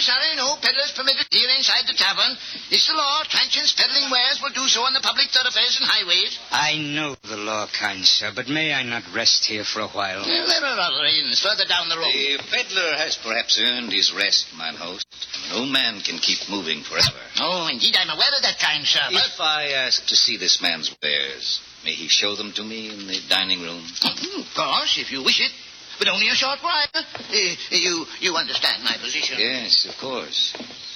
sorry, no peddlers permitted here inside the tavern. It's the law. Transients peddling wares will do so on the public thoroughfares and highways. I know the law, kind sir, but may I not rest here for a while? There are other inns further down the road. The peddler has perhaps earned his rest, mine host. No man can keep moving forever. Oh, indeed, I'm aware of that, kind sir. But... If I ask to see this man's wares, may he show them to me in the dining room? Of course, if you wish it. But only a short while. You understand my position? Yes, of course.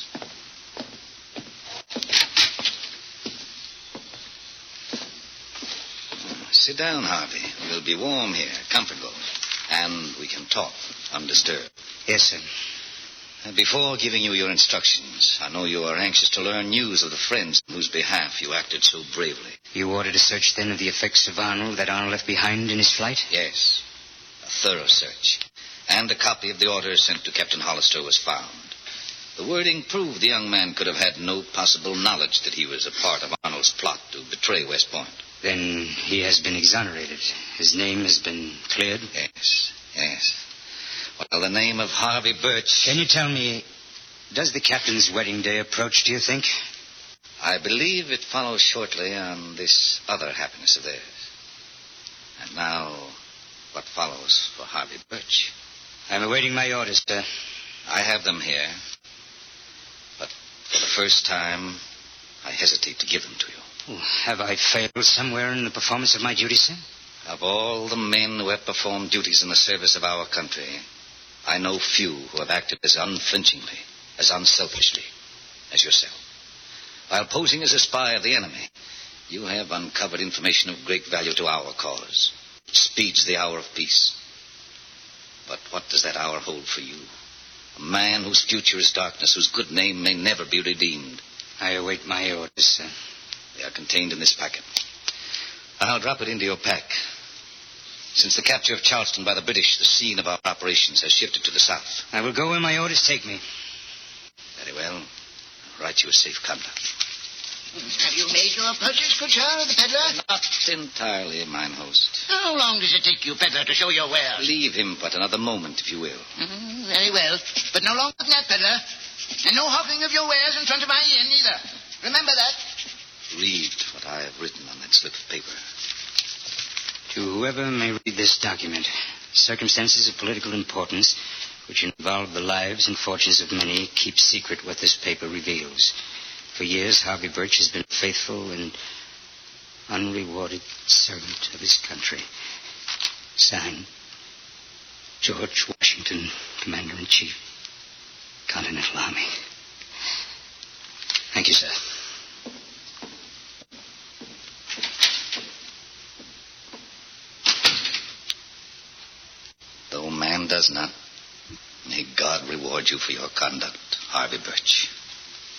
Sit down, Harvey. We'll be warm here, comfortable. And we can talk undisturbed. Yes, sir. Before giving you your instructions, I know you are anxious to learn news of the friends on whose behalf you acted so bravely. You ordered a search, then, of the effects of Arnold that Arnold left behind in his flight? Yes. A thorough search. And a copy of the order sent to Captain Hollister was found. The wording proved the young man could have had no possible knowledge that he was a part of Arnold's plot to betray West Point. Then he has been exonerated. His name has been cleared? Yes. Well, the name of Harvey Birch... Can you tell me, does the captain's wedding day approach, do you think? I believe it follows shortly on this other happiness of theirs. And now, what follows for Harvey Birch? I'm awaiting my orders, sir. I have them here. But for the first time, I hesitate to give them to you. Oh, have I failed somewhere in the performance of my duty, sir? Of all the men who have performed duties in the service of our country, I know few who have acted as unflinchingly, as unselfishly as yourself. While posing as a spy of the enemy, you have uncovered information of great value to our cause. It speeds the hour of peace. But what does that hour hold for you? A man whose future is darkness, whose good name may never be redeemed. I await my orders, sir. They are contained in this packet. I'll drop it into your pack. Since the capture of Charleston by the British, the scene of our operations has shifted to the south. I will go where my orders take me. Very well. I'll write you a safe conduct. Have you made your purchase, good sir, the peddler? Not entirely, mine host. How long does it take you, peddler, to show your wares? Leave him but another moment, if you will. Very well. But no longer than that, peddler. And no hovering of your wares in front of my inn, either. Remember that. Read what I have written on that slip of paper. To whoever may read this document, circumstances of political importance which involve the lives and fortunes of many keep secret what this paper reveals. For years, Harvey Birch has been a faithful and unrewarded servant of his country. Signed, George Washington, Commander-in-Chief, Continental Army. Thank you, sir. Though man does not, may God reward you for your conduct, Harvey Birch.